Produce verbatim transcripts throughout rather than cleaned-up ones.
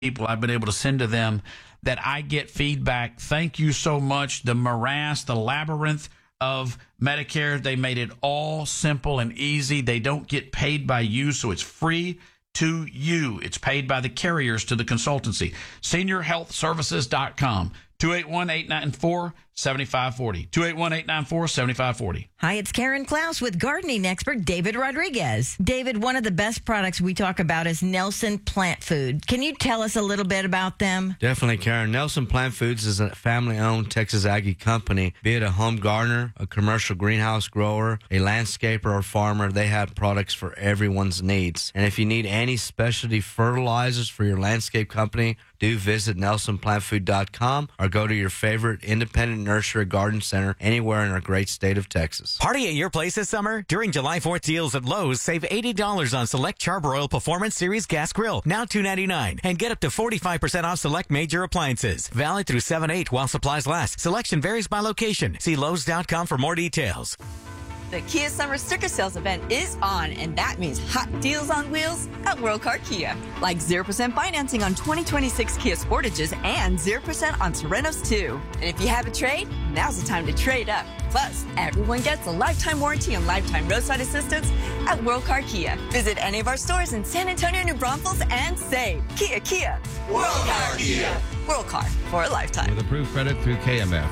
people I've been able to send to them that I get feedback. Thank you so much. The morass, the labyrinth of Medicare, they made it all simple and easy. They don't get paid by you, so it's free to you. It's paid by the carriers to the consultancy. senior health services dot com. two eight one, eight nine four, seven five four zero. two eight one, eight nine four, seven five four zero. Hi, it's Karen Klaus with gardening expert David Rodriguez. David, one of the best products we talk about is Nelson Plant Food. Can you tell us a little bit about them? Definitely, Karen. Nelson Plant Foods is a family-owned Texas Aggie company. Be it a home gardener, a commercial greenhouse grower, a landscaper, or farmer, they have products for everyone's needs. And if you need any specialty fertilizers for your landscape company, do visit nelson plant food dot com or go to your favorite independent nursery or garden center anywhere in our great state of Texas. Party at your place this summer? During July fourth deals at Lowe's, save eighty dollars on select Char-Broil Performance Series gas grill, now two ninety-nine, and get up to forty-five percent off select major appliances. Valid through seven eight while supplies last. Selection varies by location. See Lowe's dot com for more details. The Kia Summer Sticker Sales event is on, and that means hot deals on wheels at World Car Kia. Like zero percent financing on twenty twenty-six Kia Sportages and zero percent on Serenos too. And if you have a trade, now's the time to trade up. Plus, everyone gets a lifetime warranty and lifetime roadside assistance at World Car Kia. Visit any of our stores in San Antonio, New Braunfels, and save. Kia, Kia. World Car Kia. World Car for a lifetime. With approved credit through K M F.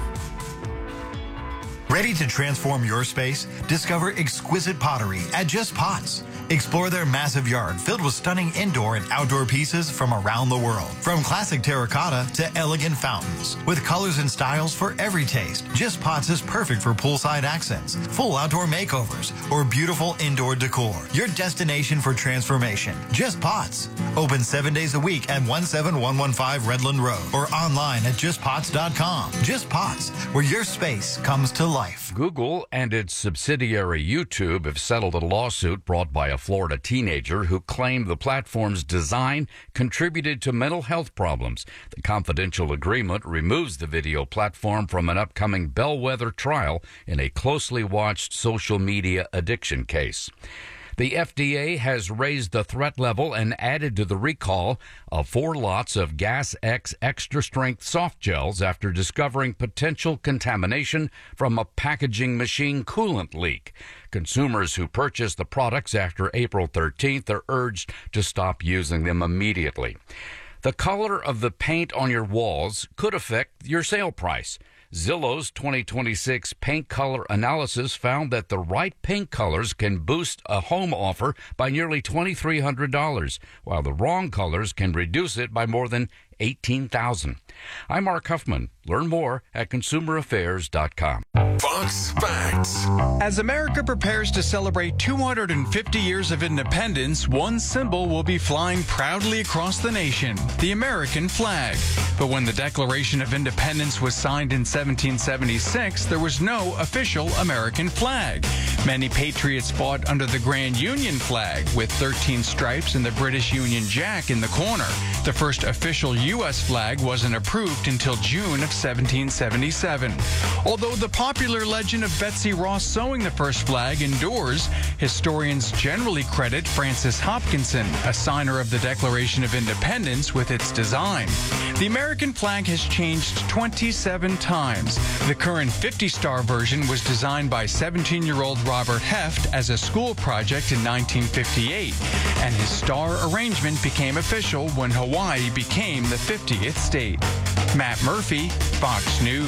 Ready to transform your space? Discover exquisite pottery at Just Pots. Explore their massive yard filled with stunning indoor and outdoor pieces from around the world. From classic terracotta to elegant fountains. With colors and styles for every taste, Just Pots is perfect for poolside accents, full outdoor makeovers, or beautiful indoor decor. Your destination for transformation. Just Pots. Open seven days a week at one seven one one five Redland Road or online at just pots dot com. Just Pots, where your space comes to life. Google and its subsidiary YouTube have settled a lawsuit brought by a Florida teenager who claimed the platform's design contributed to mental health problems. The confidential agreement removes the video platform from an upcoming bellwether trial in a closely watched social media addiction case. The F D A has raised the threat level and added to the recall of four lots of Gas X Extra Strength soft gels after discovering potential contamination from a packaging machine coolant leak. Consumers who purchase the products after April thirteenth are urged to stop using them immediately. The color of the paint on your walls could affect your sale price. Zillow's twenty twenty-six paint color analysis found that the right paint colors can boost a home offer by nearly two thousand three hundred dollars, while the wrong colors can reduce it by more than eighteen thousand dollars. I'm Mark Huffman. Learn more at consumer affairs dot com. Fox Facts. As America prepares to celebrate two hundred fifty years of independence, one symbol will be flying proudly across the nation, the American flag. But when the Declaration of Independence was signed in seventeen seventy-six, there was no official American flag. Many patriots fought under the Grand Union flag, with thirteen stripes and the British Union Jack in the corner. The first official U S flag wasn't approved until June of seventeen seventy-seven. Although the popular legend of Betsy Ross sewing the first flag endures, historians generally credit Francis Hopkinson, a signer of the Declaration of Independence, with its design. The American flag has changed twenty-seven times. The current fifty-star version was designed by seventeen-year-old Robert Heft as a school project in nineteen fifty-eight, and his star arrangement became official when Hawaii became the fiftieth state. Matt Murphy, Fox News.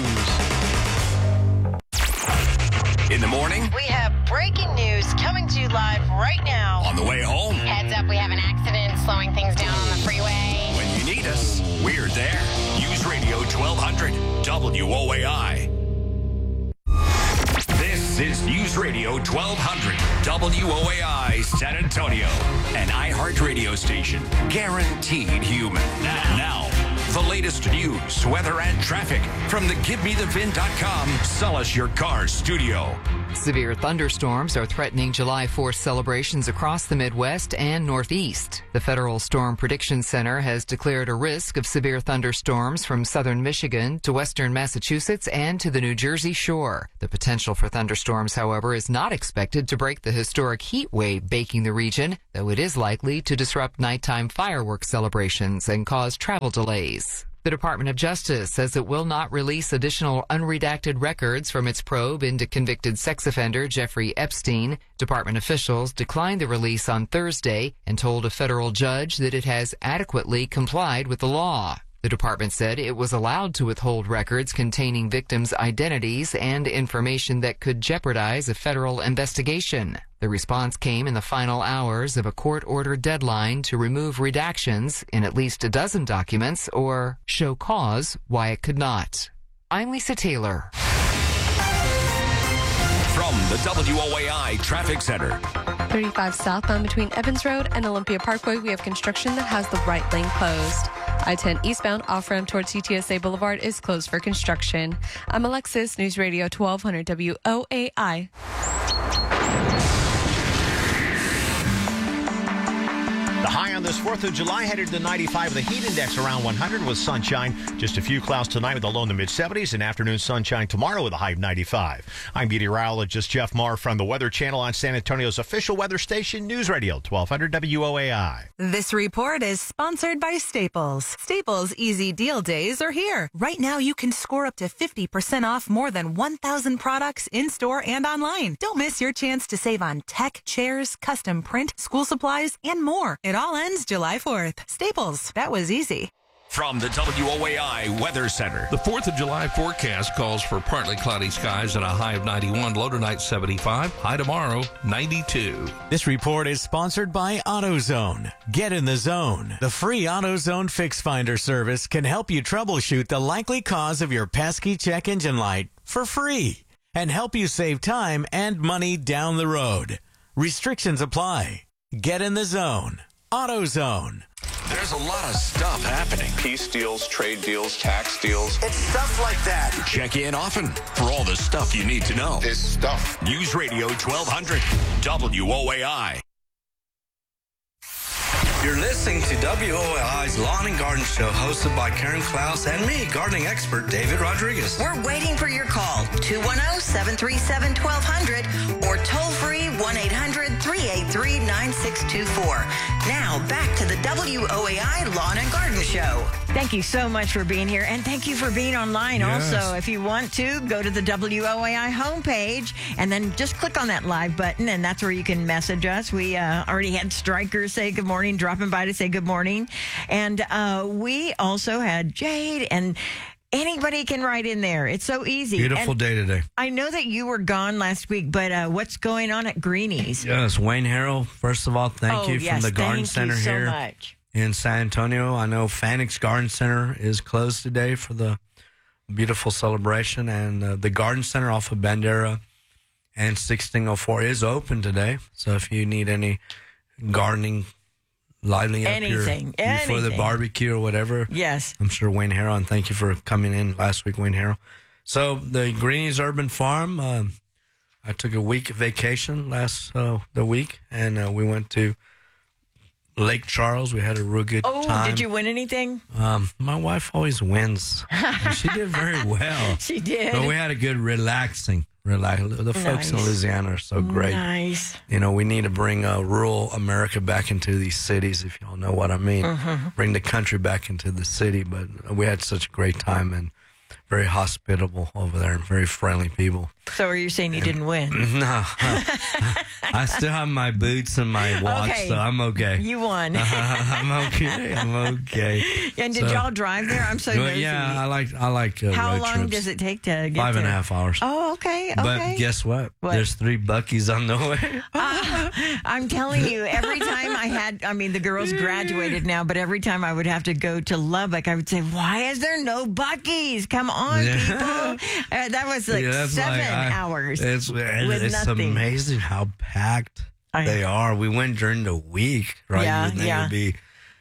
In the morning, we have breaking news coming to you live right now. on the way home, Heads up, we have an accident slowing things down on the freeway. when you need us, we're there. News Radio twelve hundred W O A I. This is News Radio twelve hundred W O A I San Antonio, an iHeart radio station, guaranteed human. Now, now The latest news, weather, and traffic from the Give Me The V I N dot com Sell Us Your Car studio. Severe thunderstorms are threatening July fourth celebrations across the Midwest and Northeast. The Federal Storm Prediction Center has declared a risk of severe thunderstorms from southern Michigan to western Massachusetts and to the New Jersey shore. The potential for thunderstorms, however, is not expected to break the historic heat wave baking the region, though it is likely to disrupt nighttime fireworks celebrations and cause travel delays. The Department of Justice says it will not release additional unredacted records from its probe into convicted sex offender Jeffrey Epstein. Department officials declined the release on Thursday and told a federal judge that it has adequately complied with the law. The department said it was allowed to withhold records containing victims' identities and information that could jeopardize a federal investigation. The response came in the final hours of a court-ordered deadline to remove redactions in at least a dozen documents or show cause why it could not. I'm Lisa Taylor. From the W O A I Traffic Center. thirty-five southbound between Evans Road and Olympia Parkway, we have construction that has the right lane closed. I ten eastbound off-ramp towards U T S A Boulevard is closed for construction. I'm Alexis, News Radio twelve hundred W O A I. The high on this fourth of July headed to ninety-five. The heat index around one hundred with sunshine. Just a few clouds tonight with a low in the mid seventies and afternoon sunshine tomorrow with a high of ninety-five. I'm meteorologist Jeff Marr from the Weather Channel on San Antonio's official weather station, News Radio twelve hundred W O A I. This report is sponsored by Staples. Staples Easy Deal Days are here. Right now you can score up to fifty percent off more than one thousand products in-store and online. Don't miss your chance to save on tech, chairs, custom print, school supplies, and more. It all ends July fourth. Staples, that was easy. From the W O A I Weather Center. The fourth of July forecast calls for partly cloudy skies and a high of ninety-one, low tonight seventy-five, high tomorrow ninety-two. This report is sponsored by AutoZone. Get in the zone. The free AutoZone Fix Finder service can help you troubleshoot the likely cause of your pesky check engine light for free and help you save time and money down the road. Restrictions apply. Get in the zone. AutoZone. There's a lot of stuff happening. Peace deals, trade deals, tax deals. It's stuff like that. Check in often for all the stuff you need to know. It's stuff. News Radio twelve hundred W O A I. You're listening to W O A I's Lawn and Garden Show, hosted by Karen Klaus and me, gardening expert David Rodriguez. We're waiting for your call, two one zero, seven three seven, one two zero zero or toll-free one eight hundred, three eight three, nine six two four. Now, back to the W O A I Lawn and Garden Show. Thank you so much for being here, and thank you for being online Yes. also. If you want to, go to the W O A I homepage, and then just click on that live button, and that's where you can message us. We uh, already had strikers say good morning, dropping by to say good morning. And uh, we also had Jade, and anybody can write in there. It's so easy. Beautiful and day today. I know that you were gone last week, but uh, what's going on at Greenie's? Yes, Wayne Harrell, first of all, thank Oh, you yes, from the Garden thank Center you so here much. in San Antonio. I know Phoenix Garden Center is closed today for the beautiful celebration, and uh, the Garden Center off of Bandera and sixteen oh four is open today. So if you need any gardening, livening up your, Anything, before the anything. barbecue or whatever, Yes. I'm sure Wayne Harrell, and thank you for coming in last week, Wayne Harrell. So the Greenie's Urban Farm, um, I took a week vacation last uh, the week, and uh, we went to Lake Charles. We had a real good Oh, time. did you win anything? Um, my wife always wins. And she did very well. She did. But we had a good relaxing, relax. The folks in Nice. Louisiana are so great. Nice. You know, we need to bring uh, rural America back into these cities, if y'all know what I mean. Mhm. Bring the country back into the city. But we had such a great time and very hospitable over there and very friendly people. So are you saying you didn't win? No. I still have my boots and my watch, Okay. so I'm okay. You won. I'm okay. I'm okay. And did So- y'all drive there? I'm so Well, nosy. yeah, I like I like uh, How road long trips. does it take to get Five and a there? half hours. Oh, okay. But Okay. guess what? What? There's three Buc-ee's on the way. Uh, I'm telling you, every time I had, I mean, the girls graduated now, but every time I would have to go to Lubbock, I would say, why is there no Buc-ee's? Come on, Yeah. people. Uh, that was like Yeah, that's seven like, I- hours. It's with it's nothing. amazing how packed I- they are. We went during the week, right? Yeah, And they yeah. would be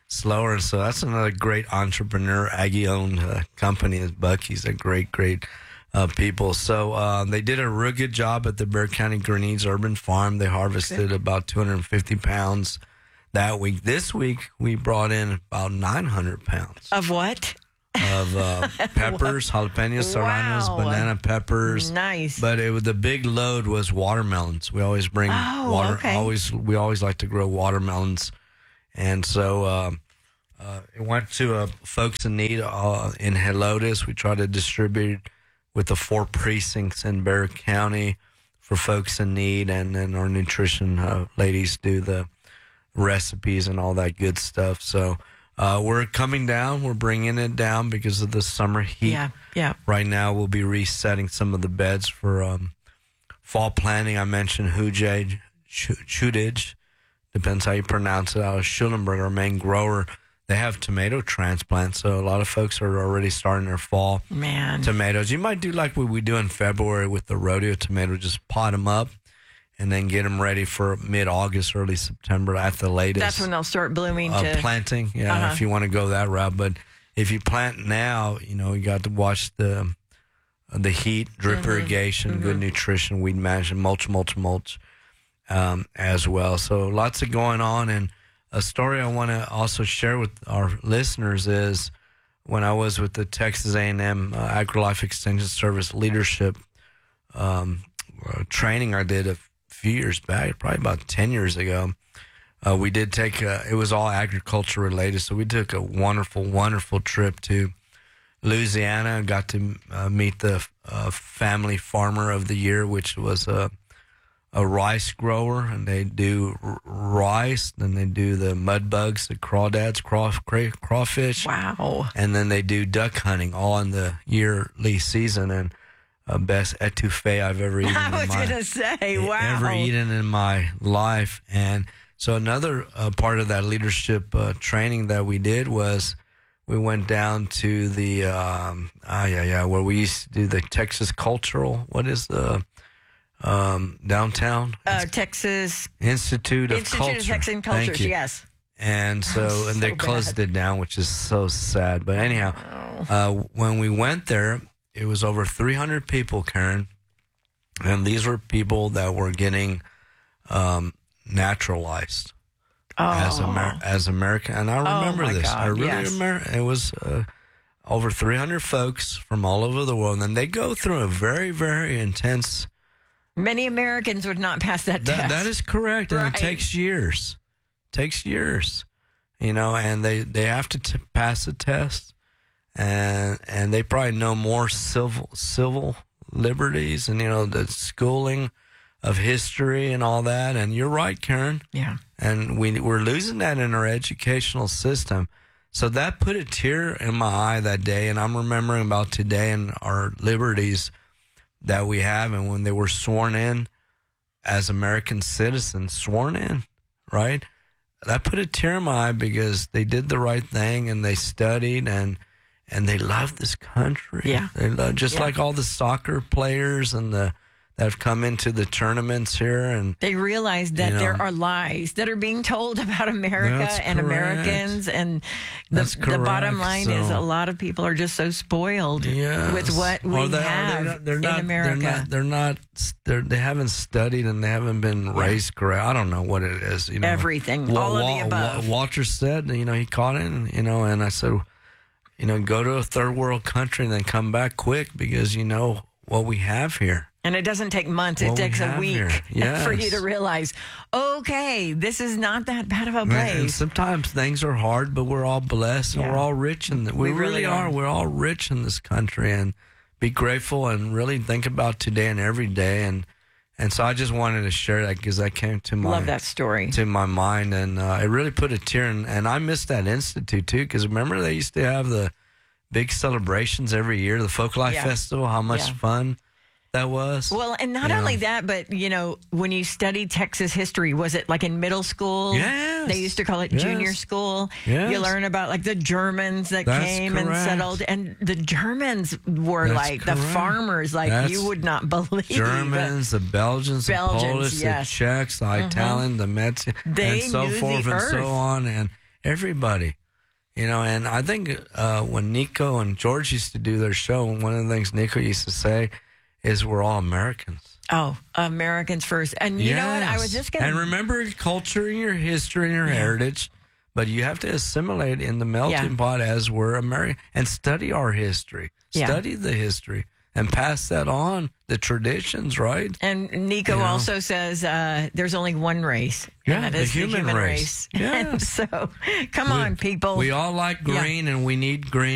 slower. So that's another great entrepreneur, Aggie-owned uh, company is Bucky's. A great, great uh, people. So uh, they did a real good job at the Bexar County Grenades Urban Farm. They harvested about two hundred fifty pounds that week. This week, we brought in about nine hundred pounds. Of what? Of uh, peppers, jalapenos, serranos, Wow. banana peppers. Nice. But it was, the big load was watermelons. We always bring Oh, water. okay. Always, we always like to grow watermelons, and so uh, uh, it went to uh, folks in need uh, in Helotes. We try to distribute with the four precincts in Bexar County for folks in need, and then our nutrition uh, ladies do the recipes and all that good stuff. So. Uh, we're coming down. We're bringing it down because of the summer heat. Yeah, yeah. Right now, we'll be resetting some of the beds for um, fall planting. I mentioned Hujay, Chudage, depends how you pronounce it, out of Schulenburg, our main grower. They have tomato transplants, so a lot of folks are already starting their fall Man. tomatoes. You might do like what we do in February with the rodeo tomato, just pot them up and then get them ready for mid-August, early September at the latest. That's when they'll start blooming. Uh, to planting, yeah, Uh-huh. if you want to go that route. But if you plant now, you know, you got to watch the the heat, drip Mm-hmm. irrigation, good nutrition, weed management, mulch, mulch, mulch um, as well. So lots of going on. And a story I want to also share with our listeners is when I was with the Texas A and M uh, AgriLife Extension Service leadership um, uh, training I did a few years back, probably about ten years ago. Uh, we did take, a, it was all agriculture related, so we took a wonderful, wonderful trip to Louisiana and got to uh, meet the uh, family farmer of the year, which was a, a rice grower, and they do r- rice, then they do the mud bugs, the crawdads, craw, cray, crawfish. Wow. And then they do duck hunting all in the yearly season, and uh, best etouffee I've ever eaten I in was my going to say, wow. ever eaten in my life. And so another uh, part of that leadership uh, training that we did was we went down to the um, ah yeah yeah where we used to do the Texas Cultural. What is the um, downtown Uh, Texas Institute of Institute Culture? of Texas Thank Cultures, you. yes. And so, Oh, and so they closed bad. it down, which is so sad. But anyhow, uh, when we went there, it was over three hundred people, Karen. And these were people that were getting um, naturalized as, Amer- as American. And I remember Oh, my this. God, I really yes. remember. It was uh, over three hundred folks from all over the world. And they go through a very, very intense. Many Americans would not pass that That, test. that is correct. And Right. it takes years. takes years, you know, and they, they have to t- pass a test, and and they probably know more civil civil liberties and, you know, the schooling of history and all that. And you're right, Karen. Yeah. And we, we're losing that in our educational system. So that put a tear in my eye that day, and I'm remembering about today and our liberties that we have, and when they were sworn in as American citizens, sworn in, right? That put a tear in my eye because they did the right thing and they studied and and they love this country. Yeah. They love, just Yeah. like all the soccer players and the that have come into the tournaments here. And They realize that You know. there are lies that are being told about America That's and correct. Americans. And the, That's the bottom correct. line is So- a lot of people are just so spoiled Yes. with what we Or they- or have they're not, they're in not, America. They're not, they're not, they're, they haven't studied and they haven't been raised correct. I don't know what it is. You know, Everything. All of the above. Walter said, you know, he caught it, and, you know, and I said, you know, go to a third world country and then come back quick because you know what we have here. And it doesn't take months. What It we takes a have week here. Yes. for you to realize, okay, this is not that bad of a And place. sometimes things are hard, but we're all blessed and Yeah. we're all rich. And we, We really really are. are. We're all rich in this country, and be grateful and really think about today and every day. And and so I just wanted to share that because that came to my Love that story. to my mind, and uh, it really put a tear in. And I missed that institute too because remember they used to have the big celebrations every year, the Folklife Yeah. Festival. How much Yeah. fun that was. Well, and not You only know. that, but, you know, when you studied Texas history, was it like in middle school? Yes. They used to call it Yes. junior school. Yes. You learn about like the Germans that That's came and correct. settled. And the Germans were That's like the correct. farmers, like That's you would not believe. Germans, the Belgians, Belgians, the Polish, yes. the Czechs, the Mhm. Italian, the Mets, They and so knew the forth and earth. so on. And everybody You know, and I think uh, when Nico and George used to do their show, one of the things Nico used to say is we're all Americans. Oh, Americans first. And you yes. know what? I was just going to... And remember culture and your history and your yeah. heritage, but you have to assimilate in the melting yeah. pot as we're American and study our history. Yeah. Study the history and pass that on, the traditions, right? And Nico you know? also says uh, there's only one race. Yeah, and that the is human, the human race. race. Yeah. So, come we, on, people. We all like green, yeah. and we need green.